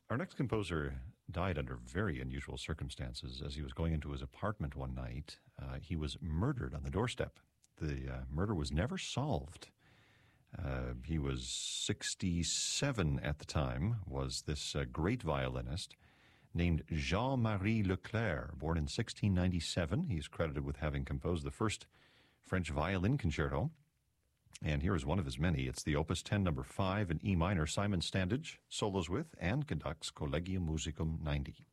Our next composer died under very unusual circumstances. As he was going into his apartment one night, he was murdered on the doorstep. The murder was never solved. He was 67 at the time, was this great violinist named Jean-Marie Leclerc, born in 1697. He's credited with having composed the first French violin concerto. And here is one of his many. It's the Opus 10, number 5 in E minor. Simon Standage solos with and conducts Collegium Musicum 90.